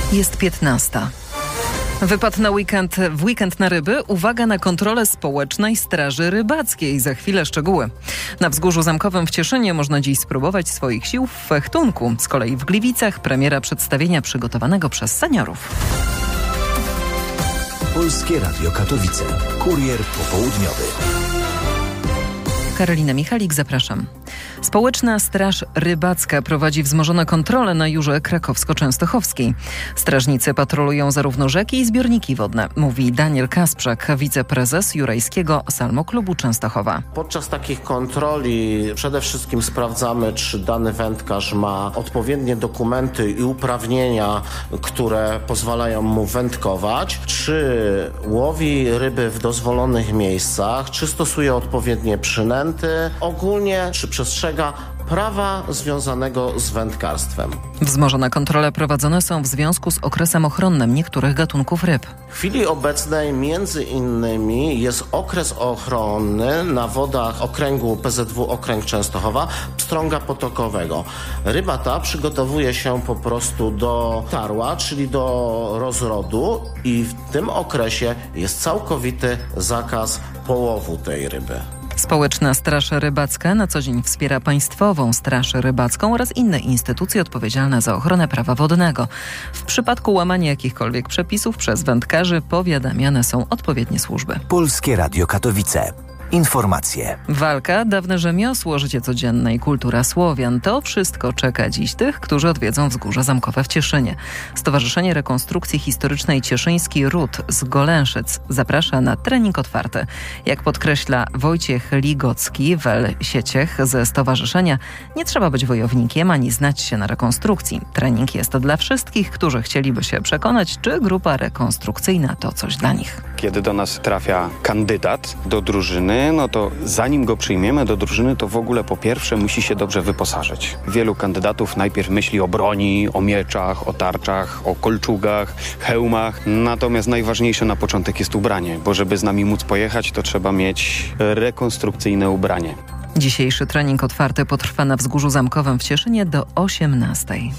Jest 15. Wypad w weekend na ryby. Uwaga na kontrolę społecznej Straży Rybackiej. Za chwilę szczegóły. Na Wzgórzu Zamkowym w Cieszynie można dziś spróbować swoich sił w fechtunku. Z kolei w Gliwicach premiera przedstawienia przygotowanego przez seniorów. Polskie Radio Katowice. Kurier popołudniowy. Karolina Michalik, zapraszam. Społeczna Straż Rybacka prowadzi wzmożone kontrole na Jurze Krakowsko-Częstochowskiej. Strażnicy patrolują zarówno rzeki i zbiorniki wodne, mówi Daniel Kasprzak, wiceprezes Jurajskiego Salmoklubu Częstochowa. Podczas takich kontroli przede wszystkim sprawdzamy, czy dany wędkarz ma odpowiednie dokumenty i uprawnienia, które pozwalają mu wędkować, czy łowi ryby w dozwolonych miejscach, czy stosuje odpowiednie przynęty, ogólnie czy przestrzega prawa związanego z wędkarstwem. Wzmożone kontrole prowadzone są w związku z okresem ochronnym niektórych gatunków ryb. W chwili obecnej między innymi jest okres ochronny na wodach okręgu PZW Okręg Częstochowa pstrąga potokowego. Ryba ta przygotowuje się po prostu do tarła, czyli do rozrodu i w tym okresie jest całkowity zakaz połowu tej ryby. Społeczna Straż Rybacka na co dzień wspiera Państwową Straż Rybacką oraz inne instytucje odpowiedzialne za ochronę prawa wodnego. W przypadku łamania jakichkolwiek przepisów przez wędkarzy powiadamiane są odpowiednie służby. Polskie Radio Katowice. Informacje. Walka, dawne rzemiosło, życie codzienne i kultura Słowian. To wszystko czeka dziś tych, którzy odwiedzą Wzgórze Zamkowe w Cieszynie. Stowarzyszenie Rekonstrukcji Historycznej Cieszyński Ród z Golęszyc zaprasza na trening otwarty. Jak podkreśla Wojciech Ligocki, Sieciech ze stowarzyszenia, nie trzeba być wojownikiem ani znać się na rekonstrukcji. Trening jest dla wszystkich, którzy chcieliby się przekonać, czy grupa rekonstrukcyjna to coś dla nich. Kiedy do nas trafia kandydat do drużyny, no to zanim go przyjmiemy do drużyny, to w ogóle po pierwsze musi się dobrze wyposażyć. Wielu kandydatów najpierw myśli o broni, o mieczach, o tarczach, o kolczugach, hełmach. Natomiast najważniejsze na początek jest ubranie, bo żeby z nami móc pojechać, to trzeba mieć rekonstrukcyjne ubranie. Dzisiejszy trening otwarty potrwa na Wzgórzu Zamkowym w Cieszynie do 18:00.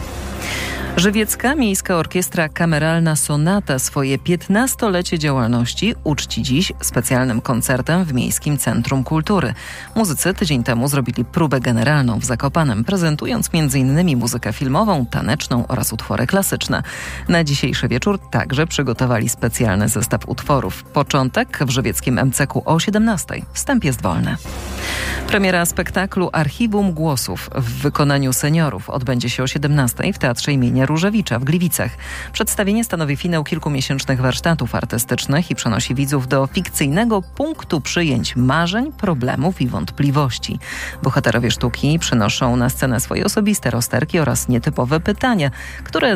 Żywiecka Miejska Orkiestra Kameralna Sonata swoje 15-lecie działalności uczci dziś specjalnym koncertem w Miejskim Centrum Kultury. Muzycy tydzień temu zrobili próbę generalną w Zakopanem, prezentując m.in. muzykę filmową, taneczną oraz utwory klasyczne. Na dzisiejszy wieczór także przygotowali specjalny zestaw utworów. Początek w żywieckim MCK o 17:00. Wstęp jest wolny. Premiera spektaklu Archiwum Głosów w wykonaniu seniorów odbędzie się o 17:00 w Teatrze imienia Różewicza w Gliwicach. Przedstawienie stanowi finał kilkumiesięcznych warsztatów artystycznych i przenosi widzów do fikcyjnego punktu przyjęć marzeń, problemów i wątpliwości. Bohaterowie sztuki przynoszą na scenę swoje osobiste rozterki oraz nietypowe pytania, które